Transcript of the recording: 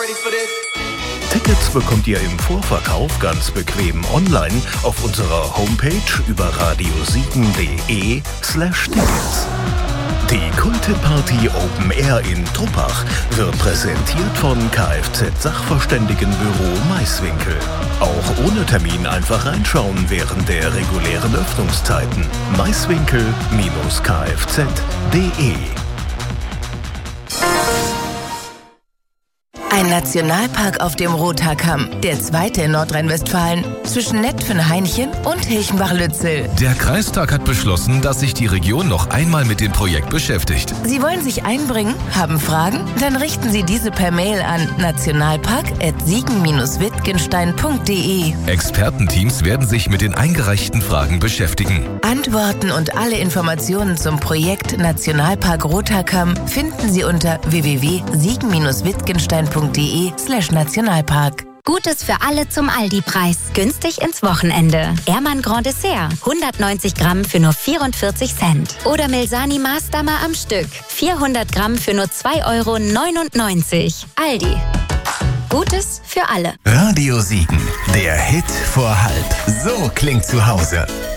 Tickets bekommt ihr im Vorverkauf ganz bequem online auf unserer Homepage über radiosiegen.de/Tickets. Die Kulte-Party Open Air in Truppach wird präsentiert von Kfz-Sachverständigenbüro Maiswinkel. Auch ohne Termin einfach reinschauen während der regulären Öffnungszeiten. maiswinkel-kfz.de. Ein Nationalpark auf dem Rothaarkamm, der zweite in Nordrhein-Westfalen, zwischen Netphen-Hainchen und Hilchenbach-Lützel. Der Kreistag hat beschlossen, dass sich die Region noch einmal mit dem Projekt beschäftigt. Sie wollen sich einbringen? Haben Fragen? Dann richten Sie diese per Mail an nationalpark@siegen-wittgenstein.de. Expertenteams werden sich mit den eingereichten Fragen beschäftigen. Antworten und alle Informationen zum Projekt Nationalpark Rothaarkamm finden Sie unter www.siegen-wittgenstein.de/Nationalpark. Gutes für alle zum Aldi-Preis. Günstig ins Wochenende. Ermann Grand Dessert. 190 Gramm für nur 44 Cent. Oder Milsani Maßdammer am Stück. 400 Gramm für nur 2,99 €. Aldi. Gutes für alle. Radio Siegen. Der Hit vor halb. So klingt zu Hause.